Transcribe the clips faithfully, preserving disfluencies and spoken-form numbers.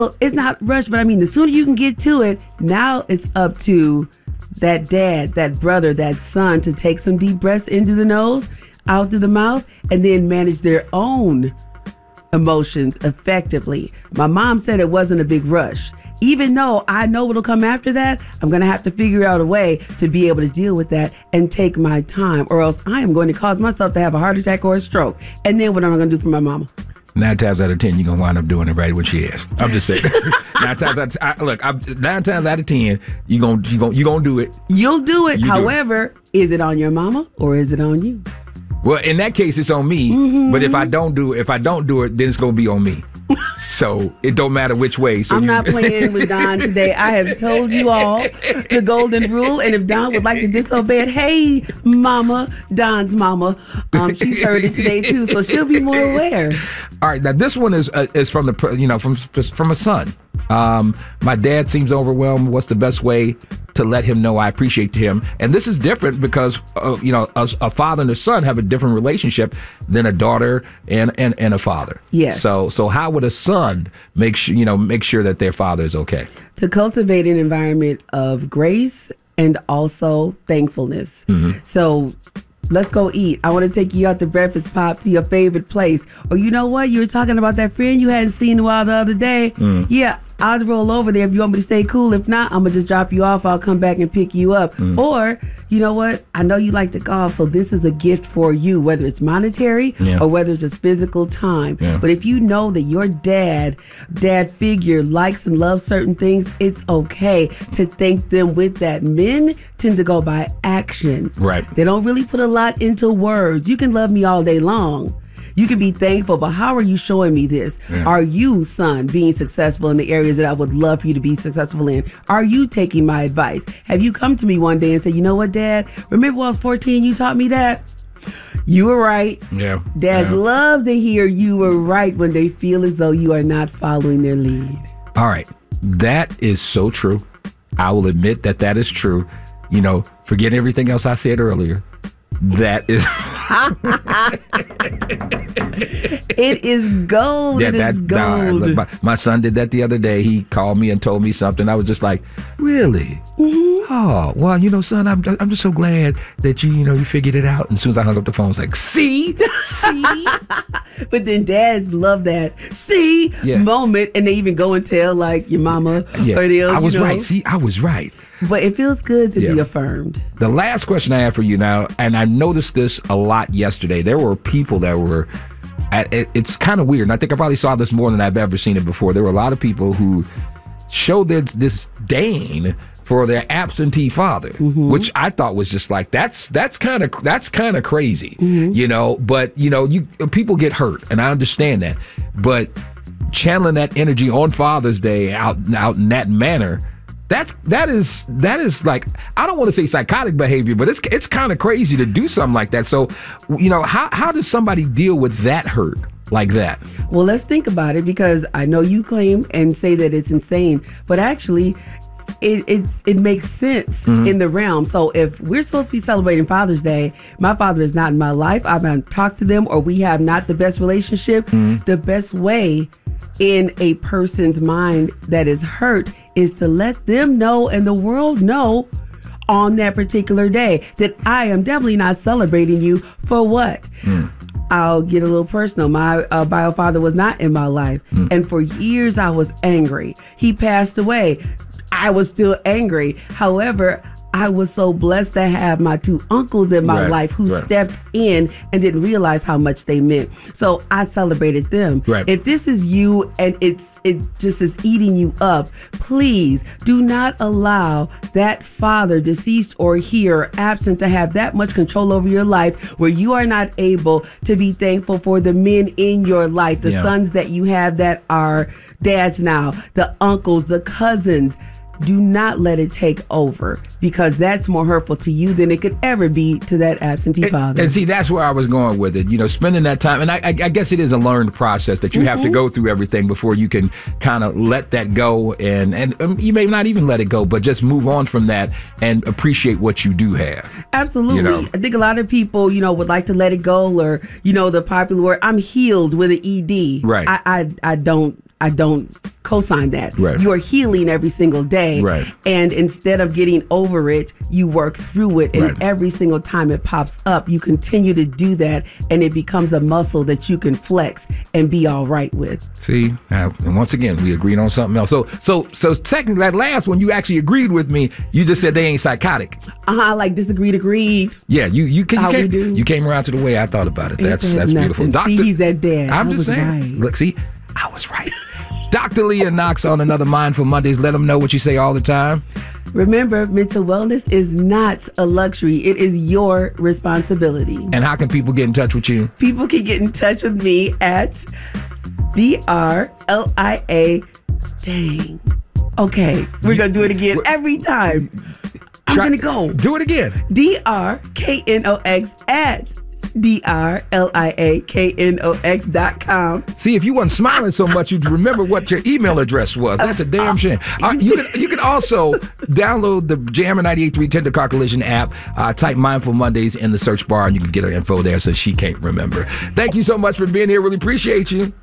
Well, it's not rushed, but I mean, the sooner you can get to it, now it's up to that dad, that brother, that son to take some deep breaths into the nose, out through the mouth, and then manage their own emotions effectively. My mom said it wasn't a big rush. Even though I know what'll come after that, I'm going to have to figure out a way to be able to deal with that and take my time, or else I am going to cause myself to have a heart attack or a stroke. And then what am I going to do for my mama? Nine times out of ten, you're gonna wind up doing it right when she asks. I'm just saying. nine times out, of, I, look, I'm, nine times out of ten, you gonna you gonna you gonna do it. You'll do it. You However, do it. Is it on your mama or is it on you? Well, in that case, it's on me. Mm-hmm. But if I don't do it, if I don't do it, then it's gonna be on me. So it don't matter which way. So I'm you, not playing with Don today. I have told you all the golden rule, and if Don would like to disobey it, hey, mama, Don's mama, um, she's heard it today too, so she'll be more aware. All right, now this one is uh, is from the you know from from a son. Um, my dad seems overwhelmed. What's the best way to let him know I appreciate him? And this is different because uh, you know a, a father and a son have a different relationship than a daughter and, and, and a father. Yes. So so how would a son make sure you know make sure that their father is okay? To cultivate an environment of grace and also thankfulness. Mm-hmm. So let's go eat. I want to take you out to Breakfast Pop to your favorite place. Or you know what? You were talking about that friend you hadn't seen in a while the other day. Mm. Yeah, I'll roll over there if you want me to stay cool. If not, I'm going to just drop you off. I'll come back and pick you up. Mm. Or, you know what? I know you like to golf, so this is a gift for you, whether it's monetary yeah. or whether it's just physical time. Yeah. But if you know that your dad, dad figure likes and loves certain things, it's okay to thank them with that. Men tend to go by action. Right. They don't really put a lot into words. You can love me all day long. You can be thankful, but how are you showing me this? Yeah. Are you, son, being successful in the areas that I would love for you to be successful in? Are you taking my advice? Have you come to me one day and said, you know what, Dad? Remember when I was fourteen, you taught me that? You were right. Yeah. Dads yeah. love to hear you were right when they feel as though you are not following their lead. All right. That is so true. I will admit that that is true. You know, forget everything else I said earlier. That is... It is gold. Yeah, it that, is gold. Nah, my, my son did that the other day. He called me and told me something. I was just like, really? Mm-hmm. Oh, well, you know, son, I'm I'm just so glad that you, you know, you figured it out. And as soon as I hung up the phone, I was like, see? See? But then dads love that see yeah. moment. And they even go and tell, like, your mama yeah. or the I was you know. right. See, I was right. But it feels good to yeah. be affirmed. The last question I have for you now, and I noticed this a lot yesterday. There were people that were, at, it, it's kind of weird. And I think I probably saw this more than I've ever seen it before. There were a lot of people who showed this disdain for their absentee father, mm-hmm. which I thought was just like, that's that's kind of that's kind of crazy, mm-hmm. you know. But you know, you people get hurt, and I understand that. But channeling that energy on Father's Day out out in that manner. That's that is that is like, I don't want to say psychotic behavior, but it's it's kind of crazy to do something like that. So, you know, how how does somebody deal with that hurt like that? Well, let's think about it, because I know you claim and say that it's insane, but actually it it's it makes sense mm-hmm. in the realm. So if we're supposed to be celebrating Father's Day, my father is not in my life, I haven't talked to them, or we have not the best relationship, mm-hmm. the best way in a person's mind that is hurt is to let them know and the world know on that particular day that I am definitely not celebrating you for what? Mm. I'll get a little personal. My uh, bio father was not in my life. Mm. And for years I was angry. He passed away. I was still angry. However, I was so blessed to have my two uncles in my right, life who right. stepped in and didn't realize how much they meant. So I celebrated them. Right. If this is you and it's it just is eating you up, please do not allow that father, deceased or here, absent, to have that much control over your life where you are not able to be thankful for the men in your life, the yeah. sons that you have that are dads now, the uncles, the cousins. Do not let it take over, because that's more hurtful to you than it could ever be to that absentee and, father. And see, that's where I was going with it. You know, spending that time, and I, I, I guess it is a learned process that you mm-hmm. have to go through everything before you can kind of let that go, and and um, you may not even let it go, but just move on from that and appreciate what you do have. Absolutely. You know? I think a lot of people, you know, would like to let it go, or, you know, the popular word, I'm healed with an E D. Right. I, I, I don't, I don't co-sign that. Right. You are healing every single day. Right. And instead of getting over it, you work through it. And Right. every single time it pops up, you continue to do that. And it becomes a muscle that you can flex and be all right with. See, now, and once again, we agreed on something else. So, so, so technically, that last one, you actually agreed with me. You just said they ain't psychotic. Uh-huh, like disagreed, agreed. Yeah, you you, can, you, How we came, do. you came around to the way I thought about it. That's Ain't that that's beautiful. nothing? See, he's that dad. I'm I just was saying. right. Look, see, I was right. Doctor Leah Knox on another Mindful Mondays. Let them know what you say all the time. Remember, mental wellness is not a luxury. It is your responsibility. And how can people get in touch with you? People can get in touch with me at D R L I A. Dang. Okay, we're going to do it again every time. I'm Try- going to go. Do it again. D R K N O X at D R L I A K N O X dot com. See, if you wasn't smiling so much, you'd remember what your email address was. That's a damn shame. Uh, you can you can also download the Jammer ninety-eight point three Tender Car Collision app. Uh, type Mindful Mondays in the search bar, and you can get her info there since she can't remember. Thank you so much for being here. Really appreciate you.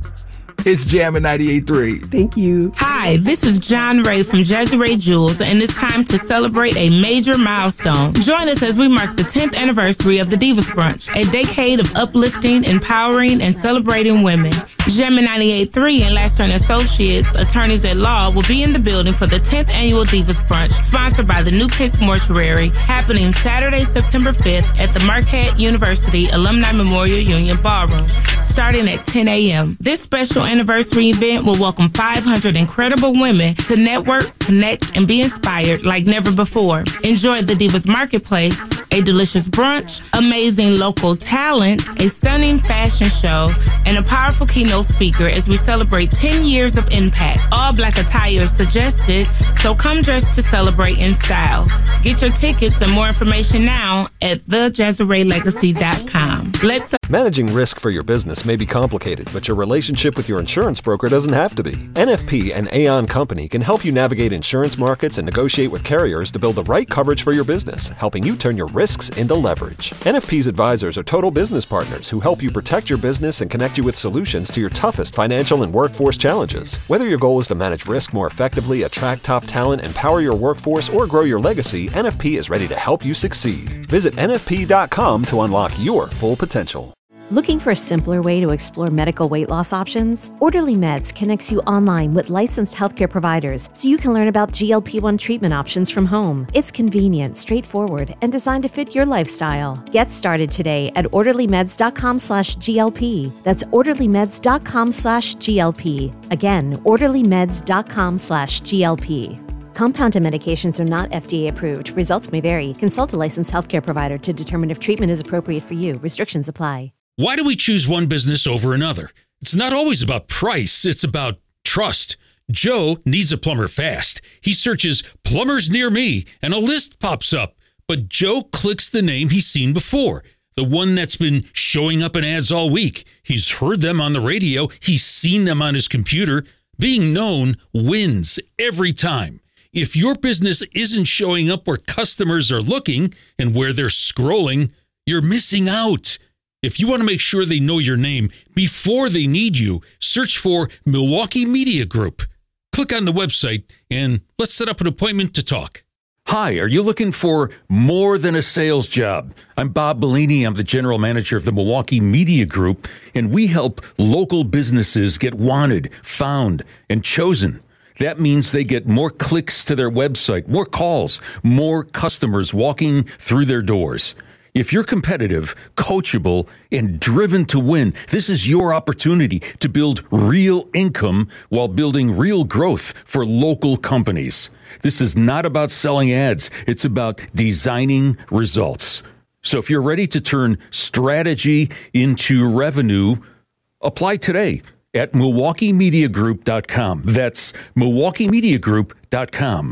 It's Jammer ninety-eight point three. Thank you. Hi, this is John Ray from Jazzy Ray Jewels, and it's time to celebrate a major milestone. Join us as we mark the tenth anniversary of the Divas Brunch, a decade of uplifting, empowering, and celebrating women. Jammer ninety-eight point three and Laster and Associates, attorneys at law, will be in the building for the tenth annual Divas Brunch, sponsored by the New Pits Mortuary, happening Saturday, September fifth at the Marquette University Alumni Memorial Union Ballroom, starting at ten a.m. This special anniversary event will welcome five hundred incredible women to network, connect, and be inspired like never before. Enjoy the Divas Marketplace, a delicious brunch, amazing local talent, a stunning fashion show, and a powerful keynote speaker as we celebrate ten years of impact. All black attire is suggested, so come dressed to celebrate in style. Get your tickets and more information now at the jazzy ray legacy dot com. Let's Managing risk for your business may be complicated, but your relationship with your insurance broker doesn't have to be. N F P and Aon Company can help you navigate insurance markets and negotiate with carriers to build the right coverage for your business, helping you turn your risks into leverage. N F P's advisors are total business partners who help you protect your business and connect you with solutions to your toughest financial and workforce challenges. Whether your goal is to manage risk more effectively, attract top talent, empower your workforce, or grow your legacy, N F P is ready to help you succeed. Visit N F P dot com to unlock your full potential. Looking for a simpler way to explore medical weight loss options? Orderly Meds connects you online with licensed healthcare providers so you can learn about G L P one treatment options from home. It's convenient, straightforward, and designed to fit your lifestyle. Get started today at orderly meds dot com slash G L P. That's orderly meds dot com slash G L P. Again, orderly meds dot com slash G L P. Compounded medications are not F D A approved. Results may vary. Consult a licensed healthcare provider to determine if treatment is appropriate for you. Restrictions apply. Why do we choose one business over another? It's not always about price. It's about trust. Joe needs a plumber fast. He searches plumbers near me and a list pops up. But Joe clicks the name he's seen before, the one that's been showing up in ads all week. He's heard them on the radio. He's seen them on his computer. Being known wins every time. If your business isn't showing up where customers are looking and where they're scrolling, you're missing out. If you want to make sure they know your name before they need you, search for Milwaukee Media Group. Click on the website and let's set up an appointment to talk. Hi, are you looking for more than a sales job? I'm Bob Bellini. I'm the general manager of the Milwaukee Media Group, and we help local businesses get wanted, found, and chosen. That means they get more clicks to their website, more calls, more customers walking through their doors. If you're competitive, coachable, and driven to win, this is your opportunity to build real income while building real growth for local companies. This is not about selling ads. It's about designing results. So if you're ready to turn strategy into revenue, apply today at milwaukee media group dot com. That's milwaukee media group dot com.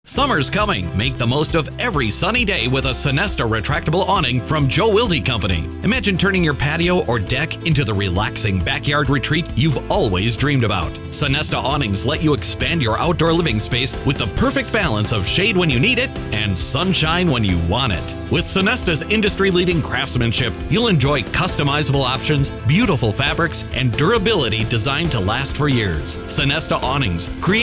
Summer's coming. Make the most of every sunny day with a Sonesta retractable awning from Joe Wilde Company. Imagine turning your patio or deck into the relaxing backyard retreat you've always dreamed about. Sonesta awnings let you expand your outdoor living space with the perfect balance of shade when you need it and sunshine when you want it. With Sonesta's industry-leading craftsmanship, you'll enjoy customizable options, beautiful fabrics, and durability designed to last for years. Sonesta awnings, create